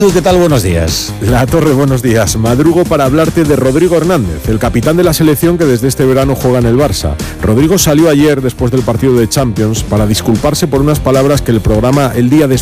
¿Qué tal? Buenos días. La Torre, buenos días. Madrugo para hablarte de Rodrigo Hernández, el capitán de la selección que desde este verano juega en el Barça. Rodrigo salió ayer, después del partido de Champions, para disculparse por unas palabras que el programa El Día Después